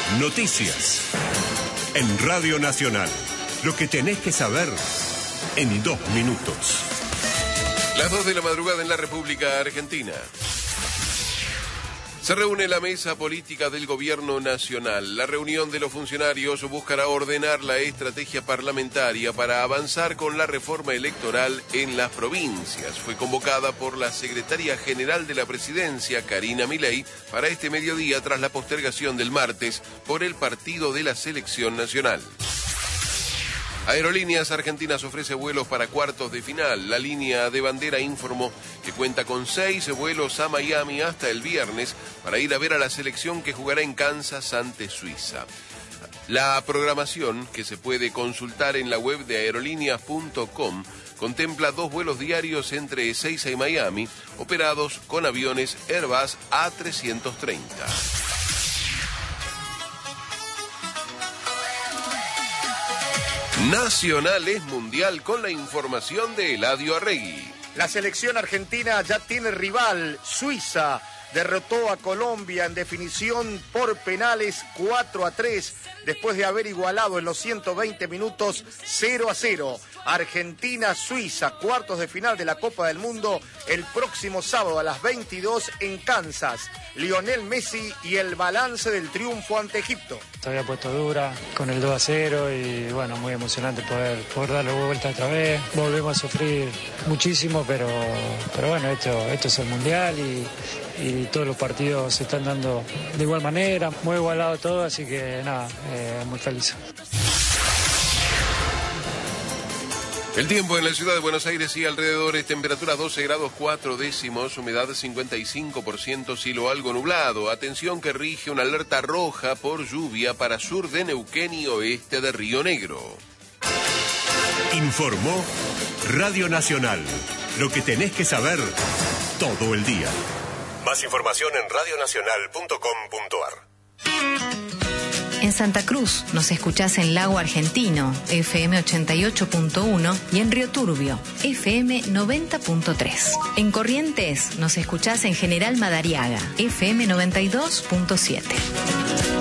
Noticias. En Radio Nacional. Lo que tenés que saber en 2 minutos. Las 2 de la madrugada en la República Argentina. Se reúne la mesa política del Gobierno Nacional. La reunión de los funcionarios buscará ordenar la estrategia parlamentaria para avanzar con la reforma electoral en las provincias. Fue convocada por la Secretaria General de la Presidencia, Karina Milei, para este mediodía tras la postergación del martes por el partido de la Selección Nacional. Aerolíneas Argentinas ofrece vuelos para cuartos de final. La línea de bandera informó que cuenta con 6 vuelos a Miami hasta el viernes para ir a ver a la selección que jugará en Kansas ante Suiza. La programación, que se puede consultar en la web de aerolíneas.com, contempla 2 vuelos diarios entre Ezeiza y Miami, operados con aviones Airbus A330. Nacional es mundial con la información de Eladio Arregui. La selección argentina ya tiene rival. Suiza derrotó a Colombia en definición por penales 4-3 después de haber igualado en los 120 minutos 0-0. Argentina-Suiza, cuartos de final de la Copa del Mundo, el próximo sábado a las 22 en Kansas. Lionel Messi y el balance del triunfo ante Egipto. Se había puesto dura con el 2-0 y bueno, muy emocionante poder darle vuelta otra vez. Volvemos a sufrir muchísimo, pero bueno, esto es el Mundial y todos los partidos se están dando de igual manera, muy igualado todo, así que nada, muy feliz. El tiempo en la ciudad de Buenos Aires y alrededores, temperatura 12 grados 4 décimos, humedad 55%, cielo algo nublado. Atención que rige una alerta roja por lluvia para sur de Neuquén y oeste de Río Negro. Informó Radio Nacional. Lo que tenés que saber todo el día. Más información en radionacional.com.ar. En Santa Cruz nos escuchás en Lago Argentino, FM 88.1, y en Río Turbio, FM 90.3. En Corrientes nos escuchás en General Madariaga, FM 92.7.